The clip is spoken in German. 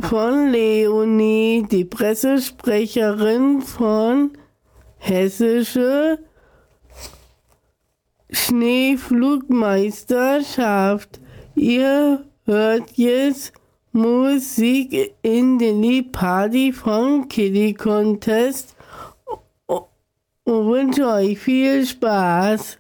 von Leonie, die Pressesprecherin von Hessische Schneeflugmeisterschaft. Ihr hört jetzt Musik in die Party von Kitty Contest und wünsche euch viel Spaß.